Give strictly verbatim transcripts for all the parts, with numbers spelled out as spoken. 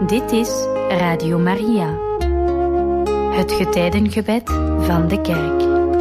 Dit is Radio Maria, het getijdengebed van de kerk.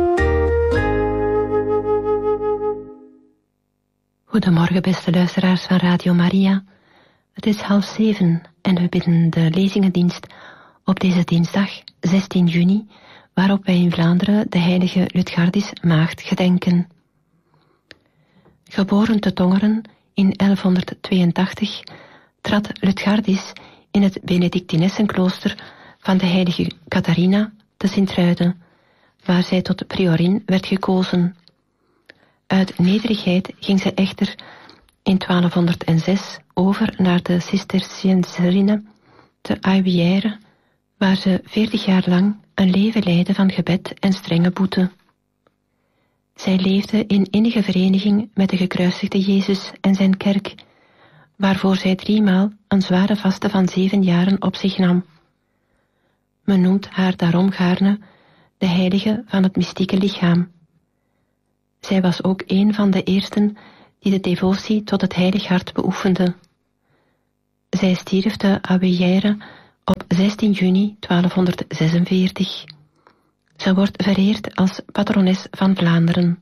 Goedemorgen, beste luisteraars van Radio Maria. Het is half zeven en we bidden de lezingendienst op deze dinsdag zestien juni, waarop wij in Vlaanderen de heilige Lutgardis Maagd gedenken. Geboren te Tongeren in elfhonderdtweeëntachtig trad Lutgardis in het Benedictinessenklooster van de heilige Catharina te Sint-Truiden, waar zij tot priorin werd gekozen. Uit nederigheid ging zij echter in twaalfhonderdzes over naar de Cisterciënserinnen te Aiguillère, waar ze veertig jaar lang een leven leidde van gebed en strenge boete. Zij leefde in innige vereniging met de gekruisigde Jezus en zijn kerk, waarvoor zij driemaal een zware vaste van zeven jaren op zich nam. Men noemt haar daarom gaarne de heilige van het mystieke lichaam. Zij was ook een van de eersten die de devotie tot het heilig hart beoefende. Zij stierf te Aiguillère op zestien juni twaalfhonderdzesenveertig. Ze wordt vereerd als patrones van Vlaanderen.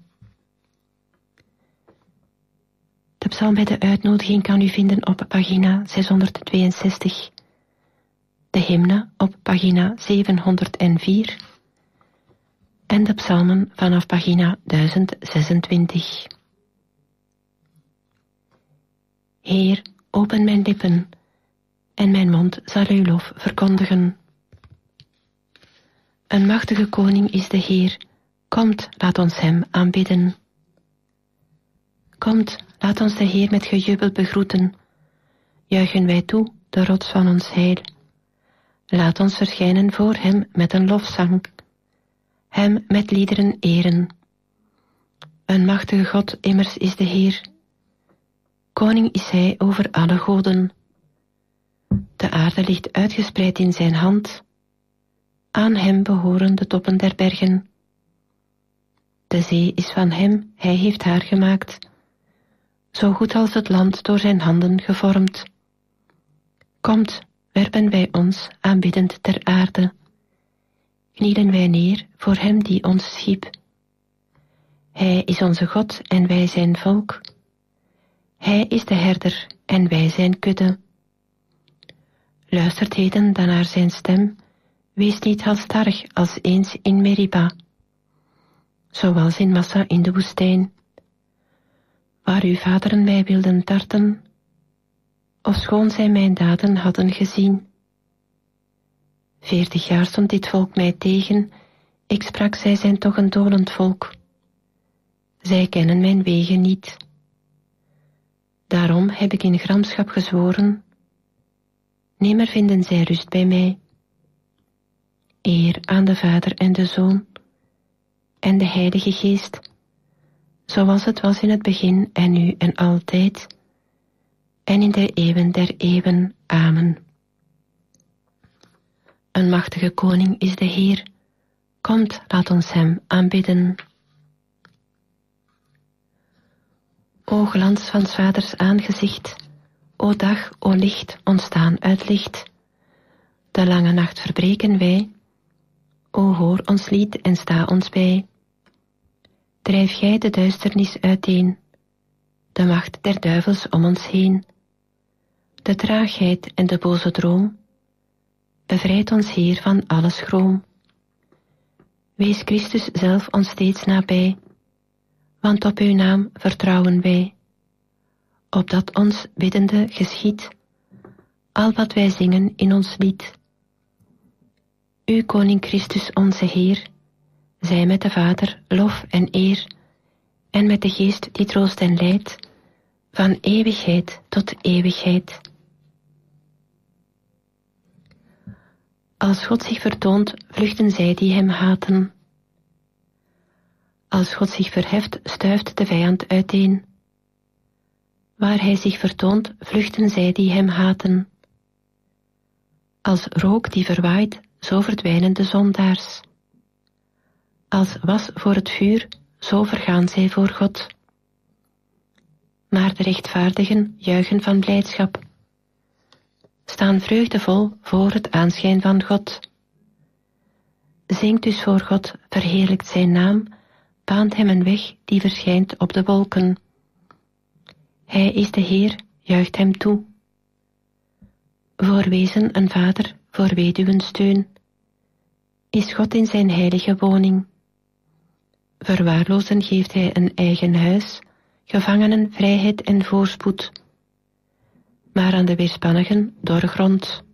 De psalm bij de uitnodiging kan u vinden op pagina zeshonderdtweeënzestig. De hymne op pagina zevenhonderdvier. En de psalmen vanaf pagina duizend zesentwintig. Heer, open mijn lippen, en mijn mond zal uw lof verkondigen. Een machtige koning is de Heer, komt, laat ons hem aanbidden. Komt, laat ons de Heer met gejubel begroeten. Juichen wij toe, de rots van ons heil. Laat ons verschijnen voor hem met een lofzang. Hem met liederen eren. Een machtige God immers is de Heer. Koning is hij over alle goden. De aarde ligt uitgespreid in zijn hand. Aan hem behoren de toppen der bergen. De zee is van hem, hij heeft haar gemaakt. Zo goed als het land door zijn handen gevormd. Komt, werpen wij ons aanbiddend ter aarde. Knielen wij neer voor hem die ons schiep. Hij is onze God en wij zijn volk. Hij is de herder en wij zijn kudde. Luistert heden dan naar zijn stem, wees niet halstarrig als eens in Meriba, zoals in Massa in de woestijn, waar uw vaderen mij wilden tarten, ofschoon zij mijn daden hadden gezien. Veertig jaar stond dit volk mij tegen, ik sprak, zij zijn toch een dolend volk. Zij kennen mijn wegen niet. Daarom heb ik in gramschap gezworen, nimmer vinden zij rust bij mij. Eer aan de Vader en de Zoon en de Heilige Geest, zoals het was in het begin en nu en altijd, en in de eeuwen der eeuwen. Amen. Een machtige koning is de Heer, komt, laat ons hem aanbidden. O glans van 's Vaders aangezicht, o dag, o licht, ontstaan uit licht. De lange nacht verbreken wij, o hoor ons lied en sta ons bij. Drijf gij de duisternis uiteen, de macht der duivels om ons heen. De traagheid en de boze droom, bevrijd ons Heer van alle schroom. Wees Christus zelf ons steeds nabij, want op uw naam vertrouwen wij. Opdat ons biddende geschiedt, al wat wij zingen in ons lied. U Koning Christus onze Heer, zij met de Vader lof en eer, en met de Geest die troost en leidt, van eeuwigheid tot eeuwigheid. Als God zich vertoont, vluchten zij die hem haten. Als God zich verheft, stuift de vijand uiteen. Waar hij zich vertoont, vluchten zij die hem haten. Als rook die verwaait, zo verdwijnen de zondaars. Als was voor het vuur, zo vergaan zij voor God. Maar de rechtvaardigen juichen van blijdschap. staan vreugdevol voor het aanschijn van God. Zingt dus voor God, verheerlijkt zijn naam, baant hem een weg die verschijnt op de wolken. Hij is de Heer, juicht hem toe. Voor wezen een vader, voor weduwen steun. Is God in zijn heilige woning. Verwaarlozen geeft hij een eigen huis, gevangenen vrijheid en voorspoed. Maar aan de weerspannigen doorgrond.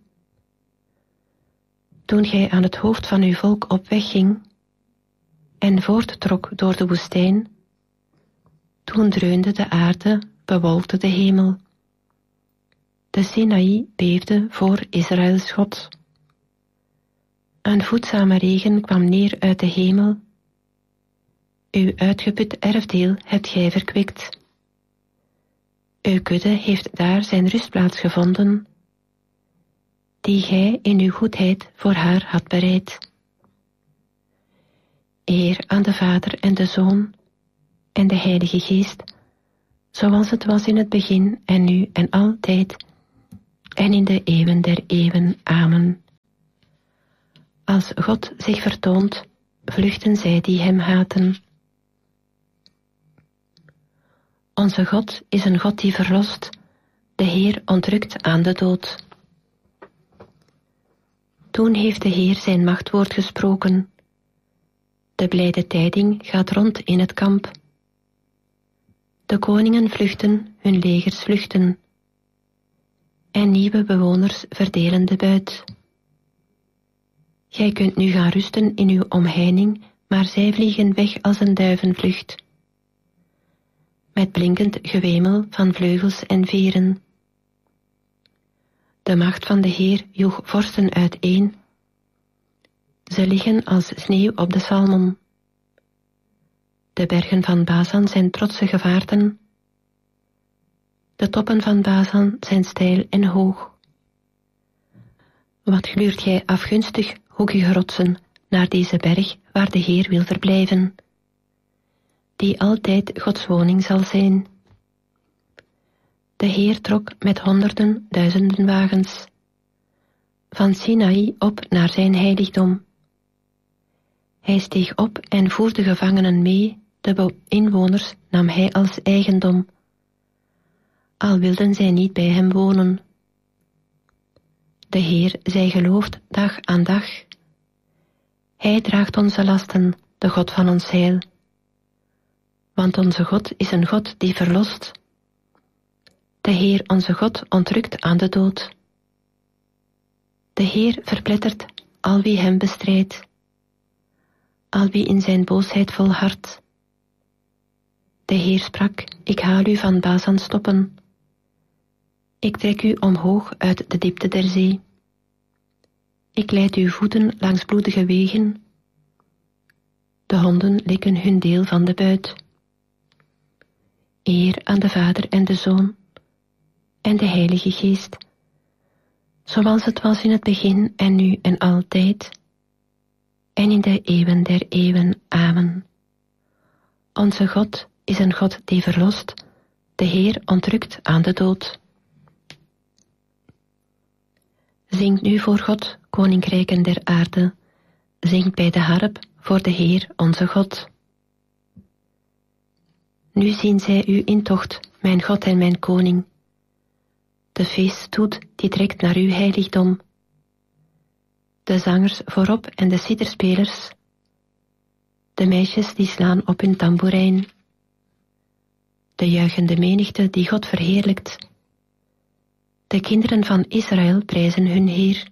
Toen gij aan het hoofd van uw volk op weg ging en voorttrok door de woestijn, toen dreunde de aarde, bewolkte de hemel. De Sinaï beefde voor Israëls God. Een voedzame regen kwam neer uit de hemel. Uw uitgeput erfdeel hebt gij verkwikt. Uw kudde heeft daar zijn rustplaats gevonden, die gij in uw goedheid voor haar had bereid. Eer aan de Vader en de Zoon en de Heilige Geest, zoals het was in het begin en nu en altijd, en in de eeuwen der eeuwen. Amen. Als God zich vertoont, vluchten zij die hem haten. Onze God is een God die verlost, de Heer ontrukt aan de dood. Toen heeft de Heer zijn machtwoord gesproken. De blijde tijding gaat rond in het kamp. De koningen vluchten, hun legers vluchten. En nieuwe bewoners verdelen de buit. Gij kunt nu gaan rusten in uw omheining, maar zij vliegen weg als een duivenvlucht. Met blinkend gewemel van vleugels en veren. De macht van de Heer joeg vorsten uiteen. Ze liggen als sneeuw op de Salmon. De bergen van Bazan zijn trotse gevaarten. De toppen van Bazan zijn steil en hoog. Wat gluurt gij afgunstig, hoekige rotsen, naar deze berg waar de Heer wil verblijven, die altijd Gods woning zal zijn. De Heer trok met honderden, duizenden wagens van Sinaï op naar zijn heiligdom. Hij steeg op en voerde gevangenen mee, de inwoners nam hij als eigendom, al wilden zij niet bij hem wonen. De Heer zij geloofd dag aan dag. Hij draagt onze lasten, de God van ons heil. Want onze God is een God die verlost. De Heer onze God ontrukt aan de dood. De Heer verplettert al wie hem bestrijdt, al wie in zijn boosheid volhardt. De Heer sprak, ik haal u van Bazan stoppen. Ik trek u omhoog uit de diepte der zee. Ik leid uw voeten langs bloedige wegen. De honden likken hun deel van de buit. Eer aan de Vader en de Zoon en de Heilige Geest, zoals het was in het begin en nu en altijd, en in de eeuwen der eeuwen. Amen. Onze God is een God die verlost, de Heer ontrukt aan de dood. Zingt nu voor God, koninkrijken der aarde, zingt bij de harp voor de Heer onze God. Nu zien zij u in tocht, mijn God en mijn koning. De feeststoet die trekt naar uw heiligdom. De zangers voorop en de citerspelers. De meisjes die slaan op hun tamboerijn. De juichende menigte die God verheerlijkt. De kinderen van Israël prijzen hun Heer.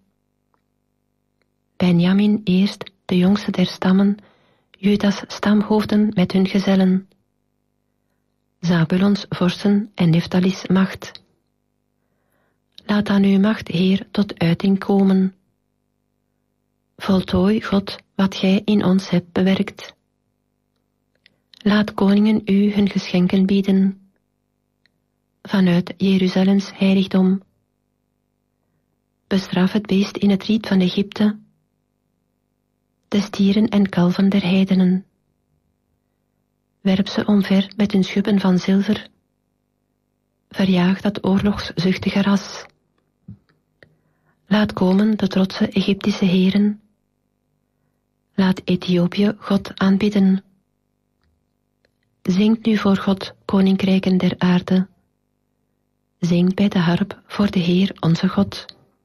Benjamin eerst, de jongste der stammen, Judas stamhoofden met hun gezellen. Zabulons vorsten en Nephtali's macht. Laat aan uw macht, Heer, tot uiting komen. Voltooi, God, wat gij in ons hebt bewerkt. Laat koningen u hun geschenken bieden. Vanuit Jeruzalems heiligdom. Bestraf het beest in het riet van Egypte. De stieren en kalven der heidenen. Werp ze omver met hun schubben van zilver. Verjaag dat oorlogszuchtige ras. Laat komen de trotse Egyptische heren. Laat Ethiopië God aanbidden. Zingt nu voor God, koninkrijken der aarde. Zingt bij de harp voor de Heer onze God.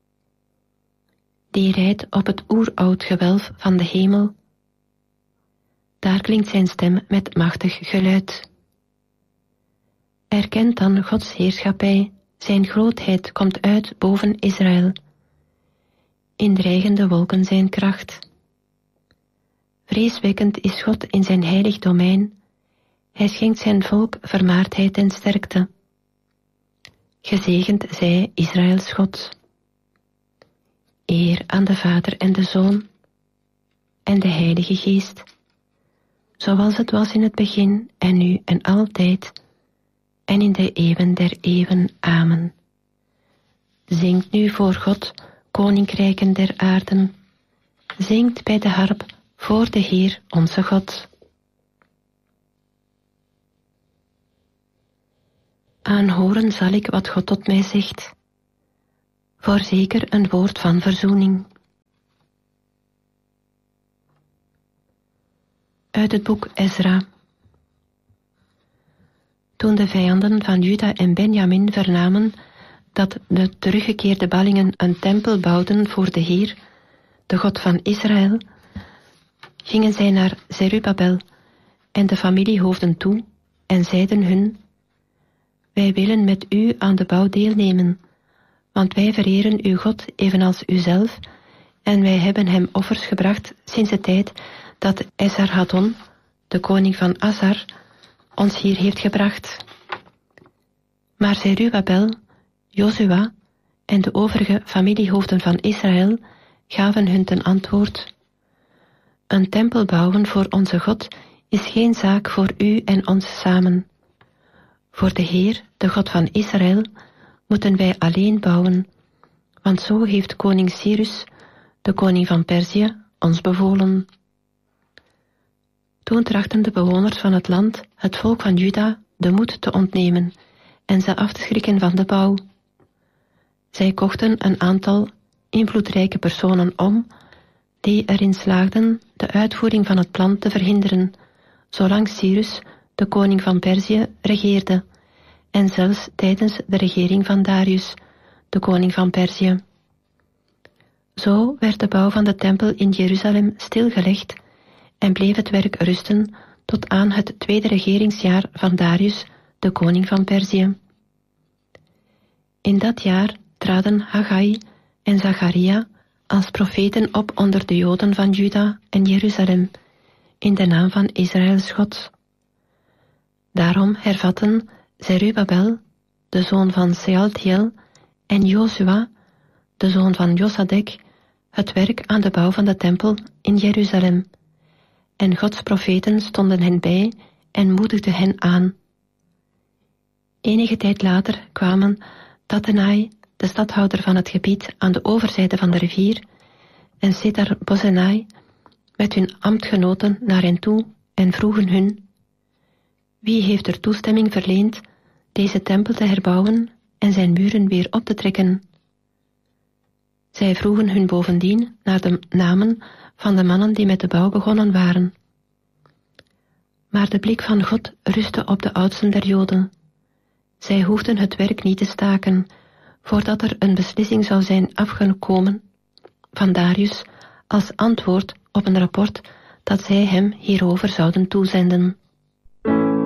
Die rijdt op het oeroud gewelf van de hemel. Daar klinkt zijn stem met machtig geluid. Erkent dan Gods heerschappij, zijn grootheid komt uit boven Israël. In dreigende wolken zijn kracht. Vreeswekkend is God in zijn heilig domein. Hij schenkt zijn volk vermaardheid en sterkte. Gezegend zij Israëls God. Eer aan de Vader en de Zoon en de Heilige Geest, zoals het was in het begin en nu en altijd en in de eeuwen der eeuwen. Amen. Zingt nu voor God, koninkrijken der aarden. Zingt bij de harp voor de Heer onze God. Aanhoren zal ik wat God tot mij zegt. Voorzeker een woord van verzoening. Uit het boek Ezra. Toen de vijanden van Juda en Benjamin vernamen dat de teruggekeerde ballingen een tempel bouwden voor de Heer, de God van Israël, gingen zij naar Zerubabel en de familiehoofden toe en zeiden hun: Wij willen met u aan de bouw deelnemen, want wij vereren uw God evenals uzelf, en wij hebben hem offers gebracht sinds de tijd dat Esarhaddon, de koning van Assar, ons hier heeft gebracht. Maar Zerubabel, Jozua en de overige familiehoofden van Israël gaven hun ten antwoord: Een tempel bouwen voor onze God is geen zaak voor u en ons samen. Voor de Heer, de God van Israël, moeten wij alleen bouwen, want zo heeft koning Cyrus, de koning van Perzië, ons bevolen. Toen trachtten de bewoners van het land het volk van Juda de moed te ontnemen en ze af te schrikken van de bouw. Zij kochten een aantal invloedrijke personen om, die erin slaagden de uitvoering van het plan te verhinderen, zolang Cyrus, de koning van Perzië, regeerde, en zelfs tijdens de regering van Darius, de koning van Perzië. Zo werd de bouw van de tempel in Jeruzalem stilgelegd en bleef het werk rusten tot aan het tweede regeringsjaar van Darius, de koning van Perzië. In dat jaar traden Haggai en Zacharia als profeten op onder de Joden van Juda en Jeruzalem, in de naam van Israëls God. Daarom hervatten Zerubabel, de zoon van Sealtiel, en Jozua, de zoon van Josadek, het werk aan de bouw van de tempel in Jeruzalem. En Gods profeten stonden hen bij en moedigden hen aan. Enige tijd later kwamen Tattenai, de stadhouder van het gebied aan de overzijde van de rivier, en Sethar-Bozenai, met hun ambtgenoten naar hen toe en vroegen hun: Wie heeft er toestemming verleend deze tempel te herbouwen en zijn muren weer op te trekken? Zij vroegen hun bovendien naar de namen van de mannen die met de bouw begonnen waren. Maar de blik van God rustte op de oudsten der Joden. Zij hoefden het werk niet te staken, voordat er een beslissing zou zijn afgekomen van Darius als antwoord op een rapport dat zij hem hierover zouden toezenden.